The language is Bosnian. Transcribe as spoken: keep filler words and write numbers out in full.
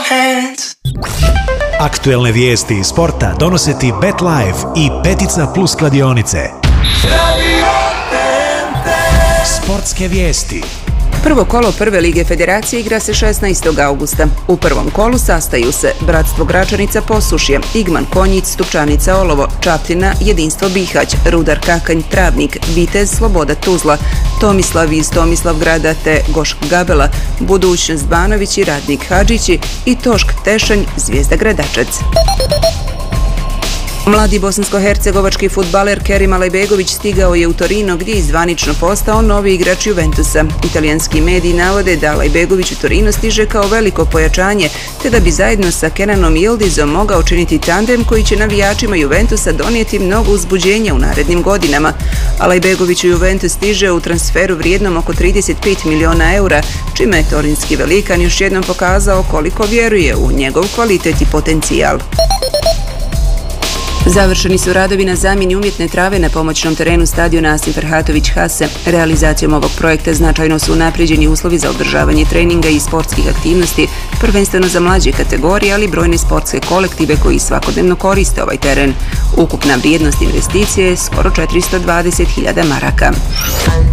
hands. Aktuelne vijesti iz sporta donose ti BetLife i Petica Plus kladionice. Sportske vijesti. Prvo kolo Prve lige Federacije igra se šesnaestog augusta. U prvom kolu sastaju se Bratstvo Gračanica Posušje, Igman Konjic, Stupčanica Olovo, Čapljina, Jedinstvo Bihać, Rudar Kakanj Travnik, Vitez Sloboda Tuzla, Tomislav iz Tomislavgrada te Gošk Gabela, Budućnost Banović i Radnik Hadžići i Tošk Tešanj Zvijezda Gradačec. Mladi bosansko-hercegovački fudbaler Kerim Alajbegović stigao je u Torino gdje je zvanično postao novi igrač Juventusa. Italijanski mediji navode da Alajbegović u Torino stiže kao veliko pojačanje, te da bi zajedno sa Kenanom Yıldızom mogao činiti tandem koji će navijačima Juventusa donijeti mnogo uzbuđenja u narednim godinama. Alajbegović u Juventus stiže u transferu vrijednom oko trideset pet miliona eura, čime je torinski velikan još jednom pokazao koliko vjeruje u njegov kvalitet i potencijal. Završeni su radovi na zamjeni umjetne trave na pomoćnom terenu stadiona Asim Ferhatović Hase. Realizacijom ovog projekta značajno su unaprijeđeni uslovi za održavanje treninga i sportskih aktivnosti, prvenstveno za mlađe kategorije, ali i brojne sportske kolektive koji svakodnevno koriste ovaj teren. Ukupna vrijednost investicije je skoro četiristo dvadeset hiljada maraka.